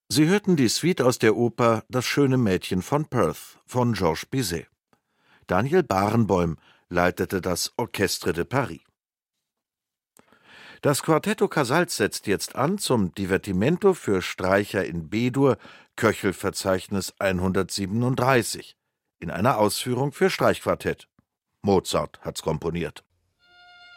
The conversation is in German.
Sie hörten die Suite aus der Oper »Das schöne Mädchen von Perth« von Georges Bizet. Daniel Barenboim leitete das Orchestre de Paris. Das Quartetto Casals setzt jetzt an zum Divertimento für Streicher in B-Dur, Köchelverzeichnis 137, in einer Ausführung für Streichquartett. Mozart hat's komponiert.